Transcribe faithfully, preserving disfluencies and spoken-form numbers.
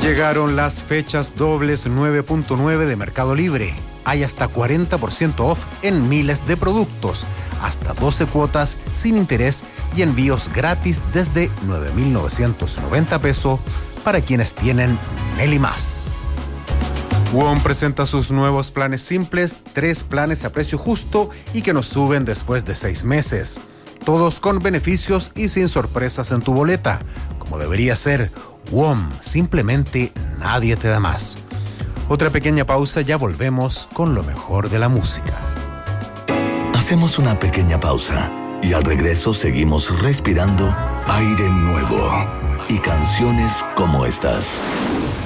Llegaron las fechas dobles nueve punto nueve de Mercado Libre. Hay hasta cuarenta por ciento off en miles de productos, hasta doce cuotas sin interés y envíos gratis desde nueve mil novecientos noventa pesos para quienes tienen Meli Más. WOM presenta sus nuevos planes simples, tres planes a precio justo y que nos suben después de seis meses. Todos con beneficios y sin sorpresas en tu boleta. Como debería ser, WOM, simplemente nadie te da más. Otra pequeña pausa, ya volvemos con lo mejor de la música. Hacemos una pequeña pausa y al regreso seguimos respirando aire nuevo y canciones como estas.